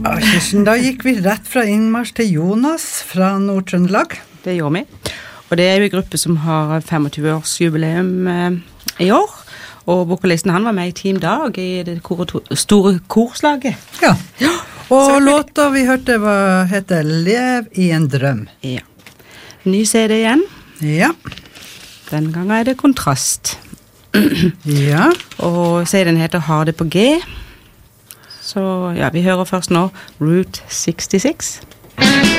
Ja, Kirsten, da gikk vi rett fra Ingmars til Jonas fra Nord-Trøndelag. Det gjør vi. Og det jo en gruppe som har 25-årsjubileum i år. Og vokalisten han var med i Team Dag i det store korslaget. Ja, og låta vi hørte heter Lev i en drøm. Ja. Ny CD igjen. Ja. Den gangen det Kontrast. Ja. Og CD-en heter Har det på G. Så ja, vi hører først nå Route 66.